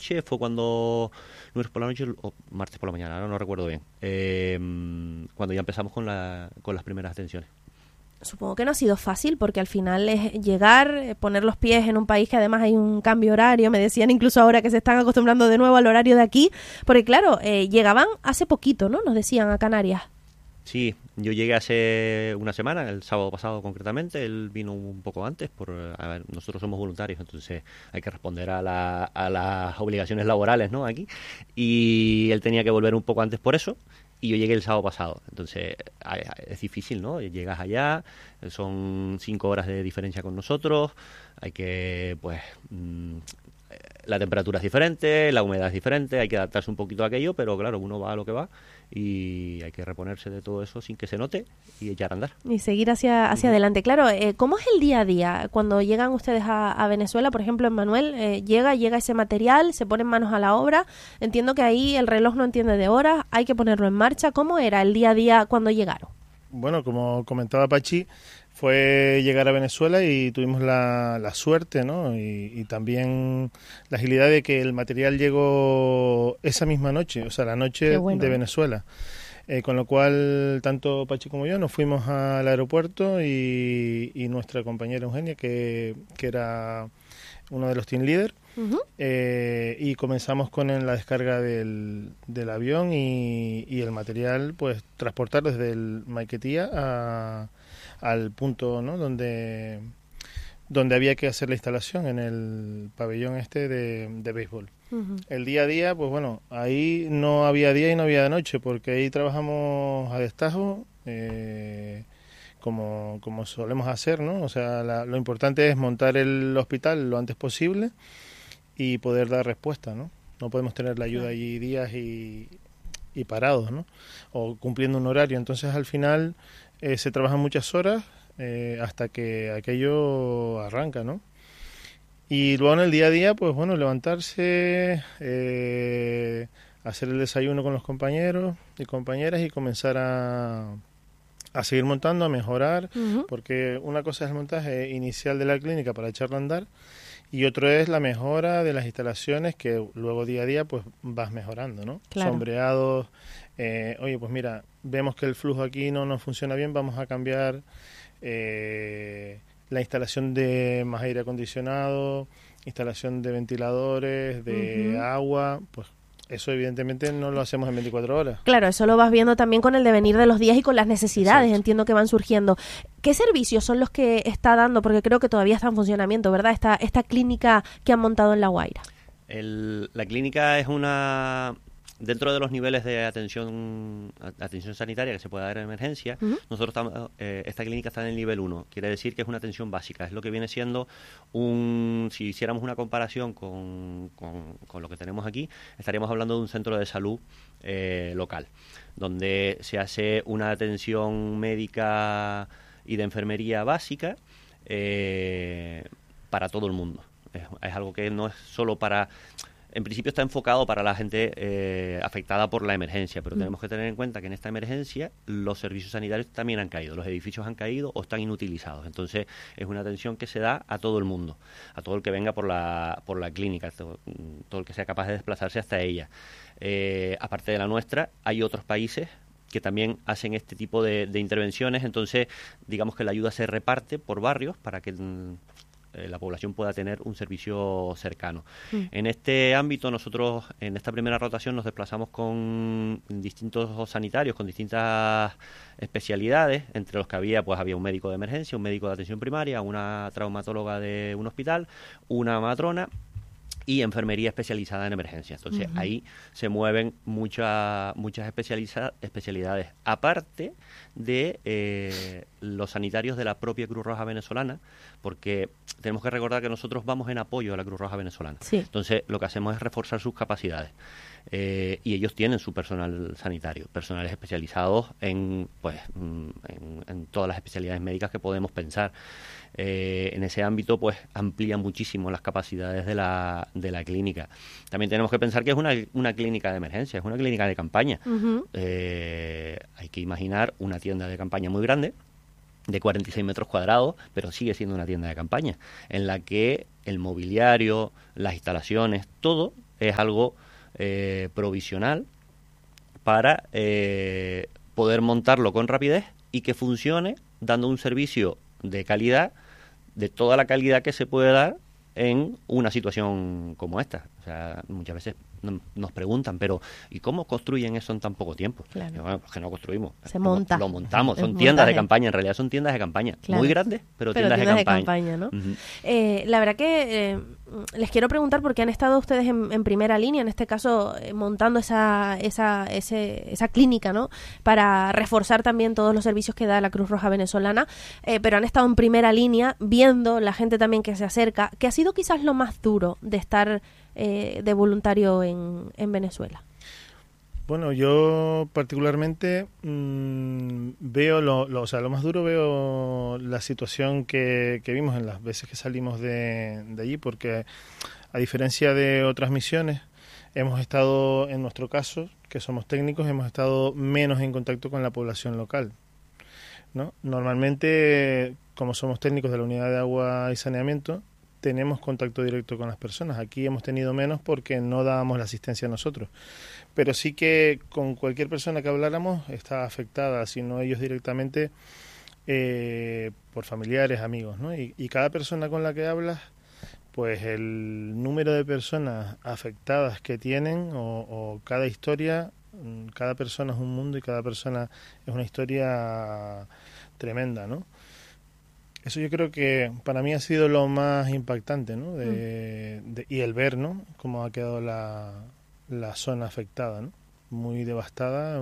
noche fue cuando, lunes por la noche o martes por la mañana, ahora no recuerdo bien, cuando ya empezamos con las primeras atenciones. Supongo que no ha sido fácil porque al final es llegar, poner los pies en un país que además hay un cambio horario. Me decían incluso ahora que se están acostumbrando de nuevo al horario de aquí, porque claro, llegaban hace poquito, ¿no? Nos decían a Canarias. Sí, yo llegué hace una semana, el sábado pasado concretamente. Él vino un poco antes, a ver, nosotros somos voluntarios, entonces hay que responder a las obligaciones laborales, ¿no? Aquí, y él tenía que volver un poco antes por eso. Y yo llegué el sábado pasado, entonces es difícil, ¿no? Llegas allá, son 5 horas de diferencia con nosotros, hay que, pues, la temperatura es diferente, la humedad es diferente, hay que adaptarse un poquito a aquello, pero claro, uno va a lo que va y hay que reponerse de todo eso sin que se note y echar a andar. Y seguir hacia adelante. Claro, ¿cómo es el día a día cuando llegan ustedes a Venezuela? Por ejemplo, Emmanuel, llega ese material, se ponen manos a la obra. Entiendo que ahí el reloj no entiende de horas, hay que ponerlo en marcha. ¿Cómo era el día a día cuando llegaron? Bueno, como comentaba Pachi, fue llegar a Venezuela y tuvimos la suerte, ¿no? Y también la agilidad de que el material llegó esa misma noche, o sea, la noche de Venezuela. Con lo cual, tanto Pachi como yo nos fuimos al aeropuerto y nuestra compañera Eugenia, que era uno de los team leaders, y comenzamos con la descarga del avión y el material, pues transportar desde el Maiquetía al punto, ¿no? donde había que hacer la instalación, en el pabellón de béisbol. El día a día, pues bueno, ahí no había día y no había noche, porque ahí trabajamos a destajo, como solemos hacer, ¿no? O sea, lo importante es montar el hospital lo antes posible y poder dar respuesta, ¿no? No podemos tener la ayuda allí días y parados, ¿no? O cumpliendo un horario. Entonces, al final, se trabajan muchas horas hasta que aquello arranca, ¿no? Y luego en el día a día, pues bueno, levantarse, hacer el desayuno con los compañeros y compañeras y comenzar a seguir montando, a mejorar, porque una cosa es el montaje inicial de la clínica para echarla a andar y otro es la mejora de las instalaciones que luego día a día pues vas mejorando, ¿no? Claro. Sombreados, oye, pues mira, vemos que el flujo aquí no nos funciona bien, vamos a cambiar la instalación de más aire acondicionado, instalación de ventiladores, de agua, pues eso evidentemente no lo hacemos en 24 horas. Claro, eso lo vas viendo también con el devenir de los días y con las necesidades, Exacto. Entiendo que van surgiendo. ¿Qué servicios son los que está dando? Porque creo que todavía está en funcionamiento, ¿verdad? Esta clínica que han montado en La Guaira. La clínica es dentro de los niveles de atención sanitaria que se puede dar en emergencia, nosotros estamos, esta clínica está en el nivel 1, quiere decir que es una atención básica, es lo que viene siendo si hiciéramos una comparación con lo que tenemos aquí, estaríamos hablando de un centro de salud local, donde se hace una atención médica y de enfermería básica para todo el mundo. Es algo que no es solo en principio está enfocado para la gente afectada por la emergencia, pero tenemos que tener en cuenta que en esta emergencia los servicios sanitarios también han caído, los edificios han caído o están inutilizados. Entonces es una atención que se da a todo el mundo, a todo el que venga por la clínica, todo el que sea capaz de desplazarse hasta ella. Aparte de la nuestra, hay otros países que también hacen este tipo de intervenciones, entonces digamos que la ayuda se reparte por barrios para que la población pueda tener un servicio cercano. En este ámbito nosotros en esta primera rotación nos desplazamos con distintos sanitarios, con distintas especialidades, entre los que había un médico de emergencia, un médico de atención primaria, una traumatóloga de un hospital, una matrona y enfermería especializada en emergencias. Entonces ahí se mueven muchas especialidades, aparte de los sanitarios de la propia Cruz Roja venezolana, porque tenemos que recordar que nosotros vamos en apoyo a la Cruz Roja venezolana. Sí. Entonces lo que hacemos es reforzar sus capacidades. Y ellos tienen su personal sanitario, personales especializados en todas las especialidades médicas que podemos pensar. En ese ámbito pues amplía muchísimo las capacidades de la clínica. También tenemos que pensar que es una clínica de emergencia, es una clínica de campaña. Hay que imaginar una tienda de campaña muy grande de 46 metros cuadrados, pero sigue siendo una tienda de campaña, en la que el mobiliario, las instalaciones, todo es algo provisional para poder montarlo con rapidez y que funcione dando un servicio de calidad, de toda la calidad que se puede dar en una situación como esta. O sea, muchas veces nos preguntan, pero ¿y cómo construyen eso en tan poco tiempo? Claro. Y bueno, pues que no construimos. Se monta. Lo montamos. Son Es tiendas de montaje. campaña, en realidad son tiendas de campaña. Claro. Muy grandes, pero Pero tiendas de campaña. ¿no? Ujú. La verdad que les quiero preguntar porque han estado ustedes en primera línea, en este caso montando esa clínica, ¿no? Para reforzar también todos los servicios que da la Cruz Roja venezolana, pero han estado en primera línea viendo la gente también que se acerca, que ha sido quizás lo más duro de estar de voluntario en Venezuela. Bueno, yo particularmente veo lo más duro, veo la situación que vimos en las veces que salimos de allí, porque a diferencia de otras misiones, hemos estado, en nuestro caso, que somos técnicos, hemos estado menos en contacto con la población local, ¿no? Normalmente, como somos técnicos de la Unidad de Agua y Saneamiento, tenemos contacto directo con las personas. Aquí hemos tenido menos porque no dábamos la asistencia nosotros. Pero sí que con cualquier persona que habláramos está afectada, si no ellos directamente, por familiares, amigos, ¿no? Y cada persona con la que hablas, pues el número de personas afectadas que tienen o cada historia, cada persona es un mundo y cada persona es una historia tremenda, ¿no? Eso yo creo que para mí ha sido lo más impactante, ¿no? Y el ver, ¿no? Cómo ha quedado la zona afectada, ¿no? Muy devastada,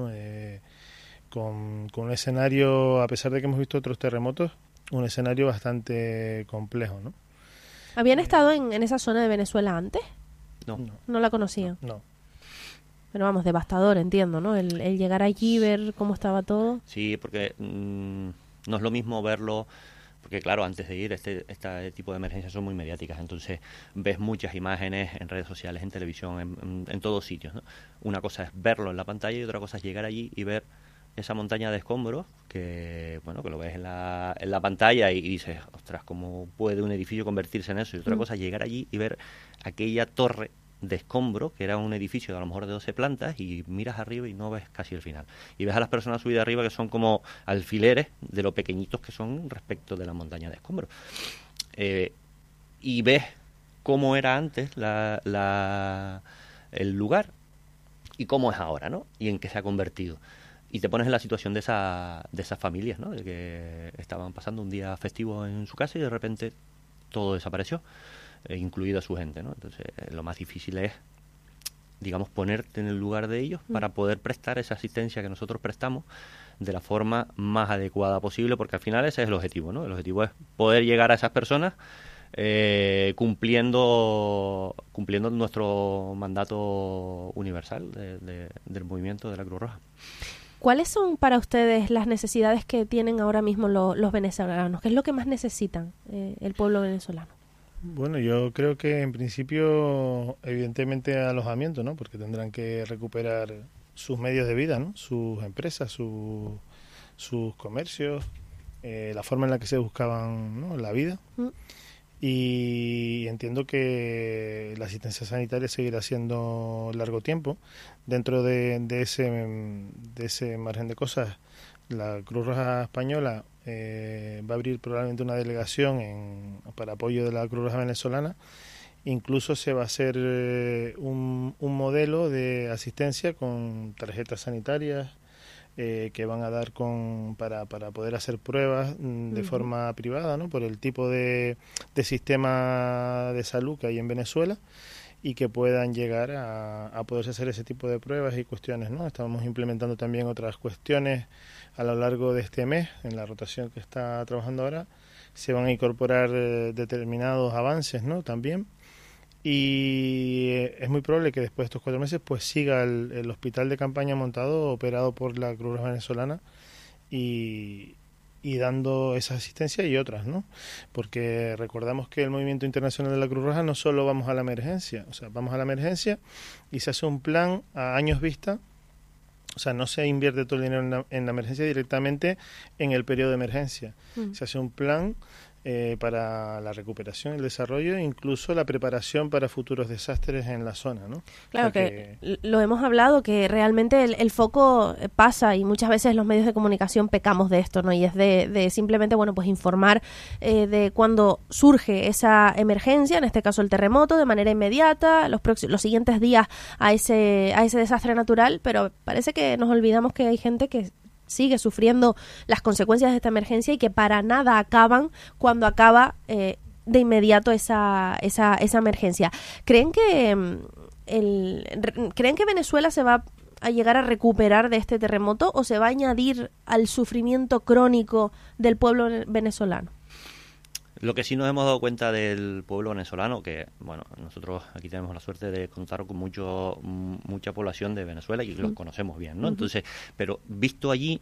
con un escenario, a pesar de que hemos visto otros terremotos, un escenario bastante complejo, ¿no? ¿Habían estado en esa zona de Venezuela antes? No. No la conocían. No. Pero vamos, devastador, entiendo, ¿no? El llegar allí, ver cómo estaba todo. Sí, porque no es lo mismo verlo, porque claro, antes de ir, este tipo de emergencias son muy mediáticas, entonces ves muchas imágenes en redes sociales, en televisión, en todos sitios, ¿no? Una cosa es verlo en la pantalla y otra cosa es llegar allí y ver esa montaña de escombros que, bueno, que lo ves en la pantalla y dices, ostras, ¿cómo puede un edificio convertirse en eso? Y otra cosa es llegar allí y ver aquella torre de escombro, que era un edificio de a lo mejor de 12 plantas, y miras arriba y no ves casi el final. Y ves a las personas subidas arriba que son como alfileres de lo pequeñitos que son respecto de la montaña de escombros. Y ves cómo era antes el lugar y cómo es ahora, ¿no? Y en qué se ha convertido. Y te pones en la situación de esas familias, ¿no? De que estaban pasando un día festivo en su casa y de repente todo desapareció, incluida su gente, ¿no? Entonces, lo más difícil es, digamos, ponerte en el lugar de ellos para poder prestar esa asistencia que nosotros prestamos de la forma más adecuada posible, porque al final ese es el objetivo, ¿no? El objetivo es poder llegar a esas personas cumpliendo nuestro mandato universal del movimiento de la Cruz Roja. ¿Cuáles son para ustedes las necesidades que tienen ahora mismo los venezolanos? ¿Qué es lo que más necesitan el pueblo venezolano? Bueno, yo creo que en principio, evidentemente, alojamiento, ¿no? Porque tendrán que recuperar sus medios de vida, ¿no? Sus empresas, sus comercios, la forma en la que se buscaban, ¿no? La vida. Y entiendo que la asistencia sanitaria seguirá siendo largo tiempo. Dentro de ese margen de cosas, la Cruz Roja Española va a abrir probablemente una delegación para apoyo de la Cruz Roja venezolana. Incluso se va a hacer un modelo de asistencia con tarjetas sanitarias que van a dar para poder hacer pruebas de forma privada, ¿no? Por el tipo de sistema de salud que hay en Venezuela, y que puedan llegar a poderse hacer ese tipo de pruebas y cuestiones, ¿no? Estamos implementando también otras cuestiones a lo largo de este mes. En la rotación que está trabajando ahora se van a incorporar determinados avances, ¿no? También. Y es muy probable que después de estos 4 meses pues siga el hospital de campaña montado, operado por la Cruz Roja venezolana, y dando esa asistencia y otras, ¿no? Porque recordamos que el movimiento internacional de la Cruz Roja no solo vamos a la emergencia, o sea, vamos a la emergencia y se hace un plan a años vista O sea, no se invierte todo el dinero en la emergencia directamente en el periodo de emergencia. Se hace un plan para la recuperación, el desarrollo e incluso la preparación para futuros desastres en la zona, ¿no? Claro, que lo hemos hablado, que realmente el foco pasa y muchas veces los medios de comunicación pecamos de esto, ¿no? Y es de simplemente, bueno, pues informar de cuando surge esa emergencia, en este caso el terremoto, de manera inmediata, los siguientes días a ese desastre natural, pero parece que nos olvidamos que hay gente que sigue sufriendo las consecuencias de esta emergencia y que para nada acaban cuando acaba de inmediato esa emergencia. ¿Creen que creen que Venezuela se va a llegar a recuperar de este terremoto o se va a añadir al sufrimiento crónico del pueblo venezolano? Lo que sí nos hemos dado cuenta del pueblo venezolano, que bueno, nosotros aquí tenemos la suerte de contar con mucha población de Venezuela y los conocemos bien, ¿no? Entonces, pero visto allí,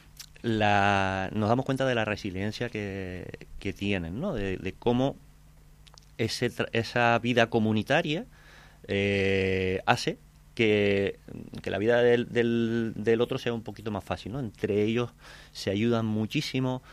nos damos cuenta de la resiliencia que tienen, ¿no? De cómo esa vida comunitaria hace que la vida del otro sea un poquito más fácil, ¿no? Entre ellos se ayudan muchísimo,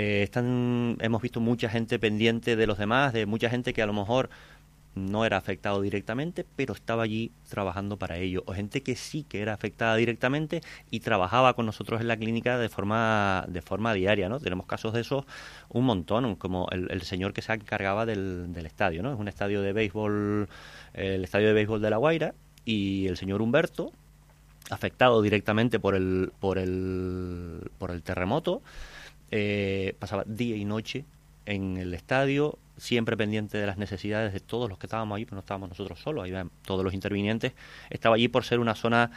hemos visto mucha gente pendiente de los demás, de mucha gente que a lo mejor no era afectado directamente, pero estaba allí trabajando para ello, o gente que sí que era afectada directamente y trabajaba con nosotros en la clínica de forma diaria, ¿no? Tenemos casos de esos un montón, como el señor que se encargaba del estadio, ¿no? Es un estadio de béisbol, el estadio de béisbol de La Guaira, y el señor Humberto, afectado directamente por el terremoto, pasaba día y noche en el estadio, siempre pendiente de las necesidades de todos los que estábamos allí, pero no estábamos nosotros solos, ahí todos los intervinientes. Estaba allí por ser una zona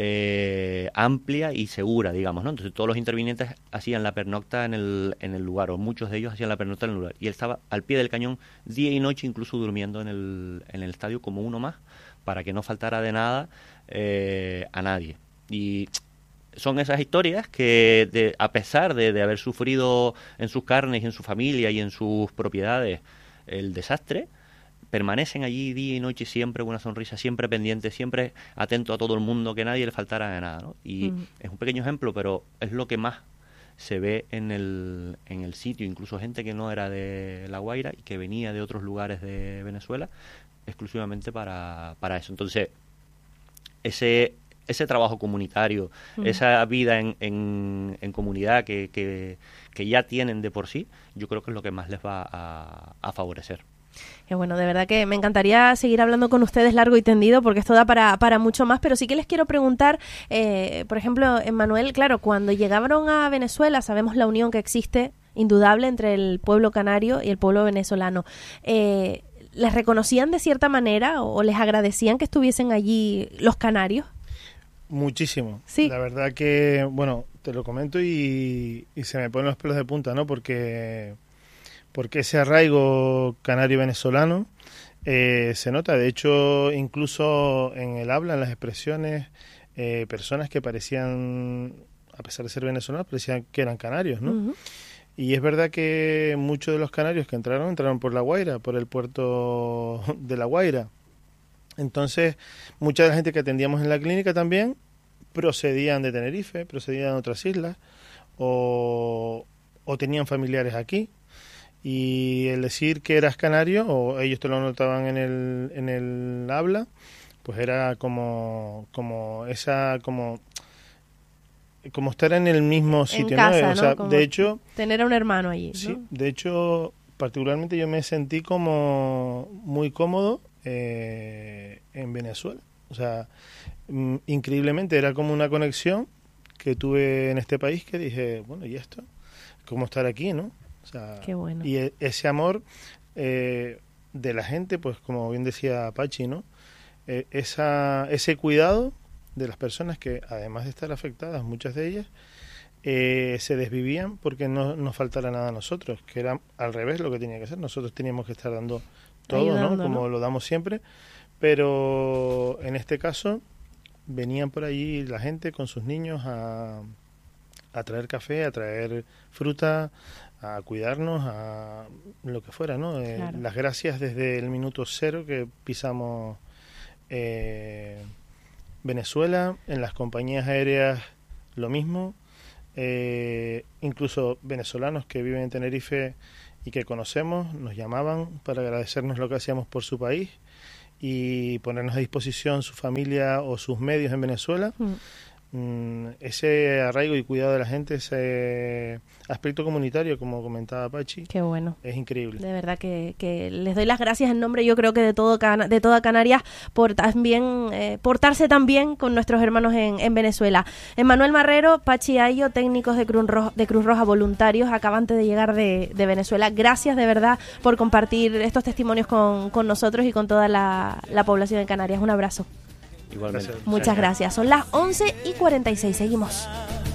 amplia y segura, digamos, ¿no? Entonces todos los intervinientes hacían la pernocta en el lugar, o muchos de ellos hacían la pernocta en el lugar, y él estaba al pie del cañón día y noche, incluso durmiendo en el estadio como uno más, para que no faltara de nada a nadie. Y son esas historias que, a pesar de haber sufrido en sus carnes y en su familia y en sus propiedades el desastre, permanecen allí día y noche, siempre con una sonrisa, siempre pendiente, siempre atento a todo el mundo, que nadie le faltara de nada, ¿no? Y es un pequeño ejemplo, pero es lo que más se ve en el sitio, incluso gente que no era de La Guaira y que venía de otros lugares de Venezuela exclusivamente para eso. Entonces, ese trabajo comunitario, esa vida en comunidad que ya tienen de por sí, yo creo que es lo que más les va a favorecer. Que bueno, de verdad que me encantaría seguir hablando con ustedes largo y tendido, porque esto da para mucho más, pero sí que les quiero preguntar, por ejemplo, Emmanuel, claro, cuando llegaron a Venezuela, sabemos la unión que existe, indudable, entre el pueblo canario y el pueblo venezolano. ¿Les reconocían de cierta manera o les agradecían que estuviesen allí los canarios? Muchísimo. Sí. La verdad que, bueno, te lo comento y se me ponen los pelos de punta, ¿no? Porque ese arraigo canario-venezolano se nota. De hecho, incluso en el habla, en las expresiones, personas que parecían, a pesar de ser venezolanos, parecían que eran canarios, ¿no? Uh-huh. Y es verdad que muchos de los canarios que entraron por La Guaira, por el puerto de La Guaira. Entonces, mucha de la gente que atendíamos en la clínica también procedían de Tenerife, procedían de otras islas, o tenían familiares aquí. Y el decir que eras canario, o ellos te lo notaban en el habla, pues era como estar en el mismo sitio, en casa, ¿no? O sea, ¿no? de hecho, tener a un hermano allí, ¿no? Sí, de hecho, particularmente yo me sentí como muy cómodo en Venezuela. O sea, increíblemente era como una conexión que tuve en este país que dije, bueno, ¿y esto? ¿Cómo estar aquí, no? O sea, qué bueno. Y ese amor de la gente, pues como bien decía Pachi, ¿no? Ese cuidado de las personas que, además de estar afectadas, muchas de ellas, se desvivían porque no nos faltara nada a nosotros, que era al revés lo que tenía que ser. Nosotros teníamos que estar dando todo, ayudando, ¿no? Como lo damos siempre, pero en este caso venían por allí la gente con sus niños a traer café, a traer fruta, a cuidarnos, a lo que fuera, ¿no? Claro. Las gracias desde el minuto cero que pisamos Venezuela, en las compañías aéreas lo mismo, incluso venezolanos que viven en Tenerife y que conocemos nos llamaban para agradecernos lo que hacíamos por su país y ponernos a disposición su familia o sus medios en Venezuela. Ese arraigo y cuidado de la gente, ese aspecto comunitario, como comentaba Pachi, qué bueno, es increíble. De verdad que les doy las gracias en nombre, yo creo que de toda Canarias, por también portarse tan bien con nuestros hermanos en Venezuela. Emmanuel Marrero, Pachi Ayo, técnicos de Cruz Roja voluntarios, acabantes de llegar de Venezuela. Gracias de verdad por compartir estos testimonios con nosotros y con toda la población de Canarias. Un abrazo. Igualmente. Muchas gracias. Son las 11:46. Seguimos.